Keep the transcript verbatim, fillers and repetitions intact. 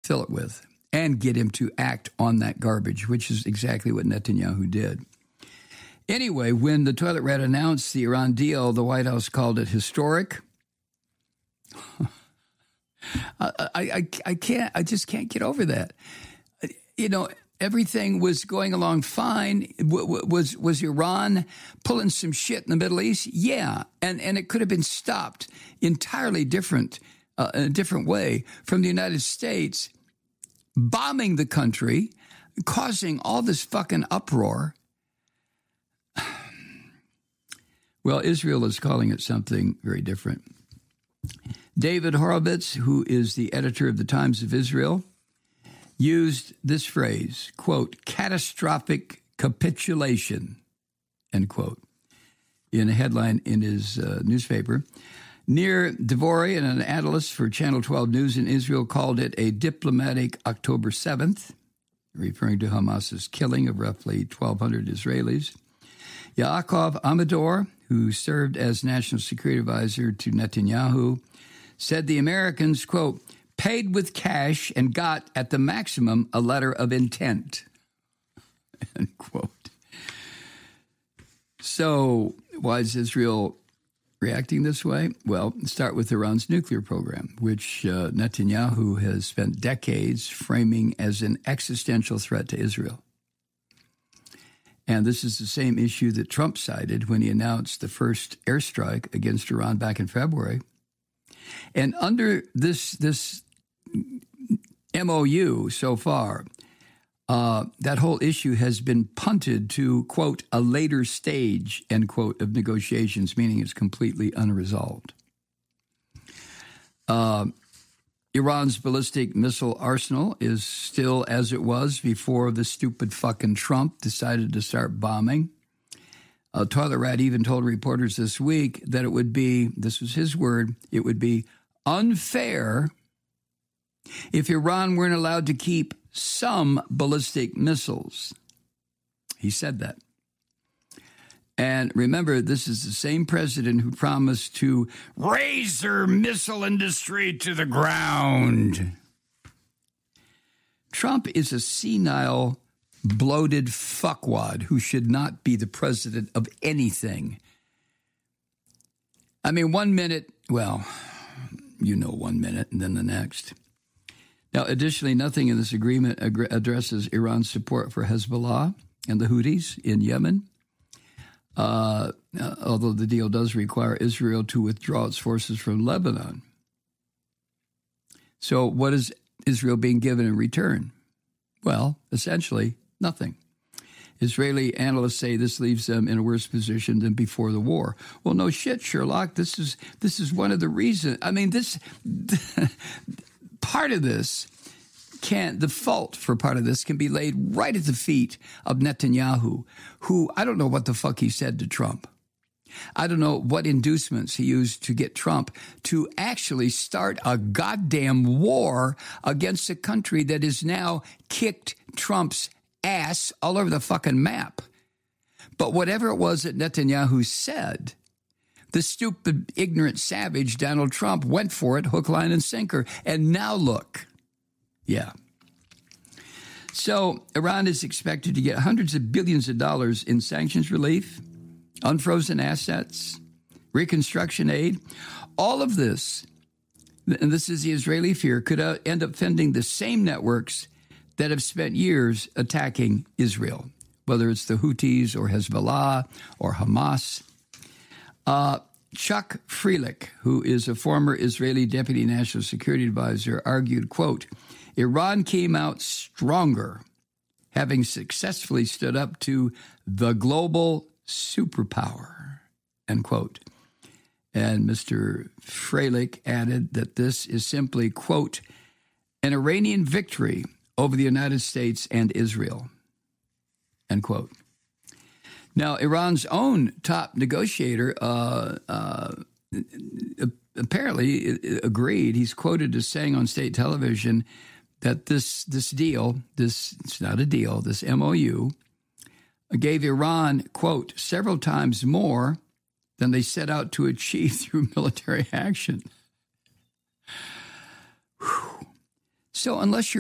fill it with, and get him to act on that garbage, which is exactly what Netanyahu did. Anyway, when the toilet rat announced the Iran deal, the White House called it historic. I, I, I can't, I just can't get over that. You know, everything was going along fine. W- was was Iran pulling some shit in the Middle East? Yeah, and and it could have been stopped entirely different, uh, in a different way from the United States bombing the country, causing all this fucking uproar. Well, Israel is calling it something very different. David Horowitz, who is the editor of the Times of Israel, used this phrase, quote, catastrophic capitulation, end quote, in a headline in his uh, newspaper. Nir Dvory, an analyst for Channel twelve News in Israel, called it a diplomatic October seventh, referring to Hamas's killing of roughly twelve hundred Israelis. Yaakov Amador, who served as National Security Advisor to Netanyahu, said the Americans, quote, paid with cash and got at the maximum a letter of intent, end quote. So why is Israel reacting this way? Well, start with Iran's nuclear program, which uh, Netanyahu has spent decades framing as an existential threat to Israel. And this is the same issue that Trump cited when he announced the first airstrike against Iran back in February. And under this this M O U so far, uh, that whole issue has been punted to, quote, a later stage, end quote, of negotiations, meaning it's completely unresolved. Uh, Iran's ballistic missile arsenal is still as it was before the stupid fucking Trump decided to start bombing. Uh, Toilet Rat even told reporters this week that it would be, this was his word, it would be unfair if Iran weren't allowed to keep some ballistic missiles. He said that. And remember, this is the same president who promised to raise their missile industry to the ground. Trump is a senile, bloated fuckwad who should not be the president of anything. I mean, one minute, well, you know, one minute and then the next. Now, additionally, nothing in this agreement ag- addresses Iran's support for Hezbollah and the Houthis in Yemen. Uh, uh, although the deal does require Israel to withdraw its forces from Lebanon. So what is Israel being given in return? Well, essentially, nothing. Israeli analysts say this leaves them in a worse position than before the war. Well, no shit, Sherlock. This is this is one of the reasons. I mean, this part of this can the fault for part of this can be laid right at the feet of Netanyahu, who I don't know what the fuck he said to Trump. I don't know what inducements he used to get Trump to actually start a goddamn war against a country that has now kicked Trump's ass all over the fucking map. But whatever it was that Netanyahu said, the stupid, ignorant savage Donald Trump went for it hook, line, and sinker. And now look. Yeah. So Iran is expected to get hundreds of billions of dollars in sanctions relief, unfrozen assets, reconstruction aid. All of this, and this is the Israeli fear, could uh, end up funding the same networks that have spent years attacking Israel, whether it's the Houthis or Hezbollah or Hamas. Uh, Chuck Freilich, who is a former Israeli Deputy National Security Advisor, argued, quote, Iran came out stronger, having successfully stood up to the global superpower, end quote. And Mister Freilich added that this is simply, quote, an Iranian victory over the United States and Israel, end quote. Now, Iran's own top negotiator uh, uh, apparently agreed. He's quoted as saying on state television that this this deal, this it's not a deal, this M O U, gave Iran, quote, several times more than they set out to achieve through military action. Whew. So unless you're